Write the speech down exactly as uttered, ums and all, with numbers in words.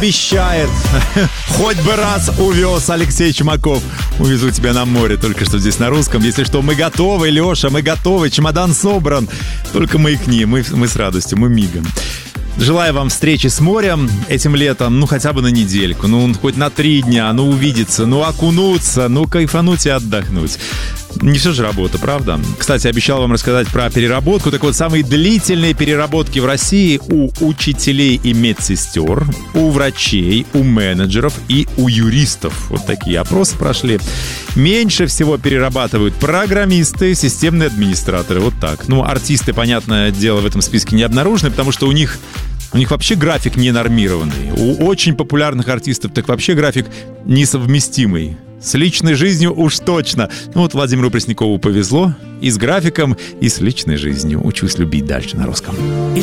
Обещает. Хоть бы раз увез Алексей Чумаков. Увезу тебя на море. Только что здесь на русском. Если что, мы готовы, Леша, мы готовы. Чемодан собран. Только маякни. Мы, мы с радостью, мы мигом. Желаю вам встречи с морем этим летом, ну хотя бы на недельку, ну хоть на три дня, ну увидеться, ну окунуться, ну кайфануть и отдохнуть. Не все же работа, правда? Кстати, обещал вам рассказать про переработку. Так вот, самые длительные переработки в России у учителей и медсестер, у врачей, у менеджеров и у юристов. Вот такие опросы прошли. Меньше всего перерабатывают программисты, системные администраторы. Вот так. Ну, артисты, понятное дело, в этом списке не обнаружены, потому что у них... У них вообще график ненормированный. У очень популярных артистов так вообще график несовместимый. С личной жизнью уж точно. Ну вот Владимиру Преснякову повезло. И с графиком, и с личной жизнью. Учусь любить дальше на русском.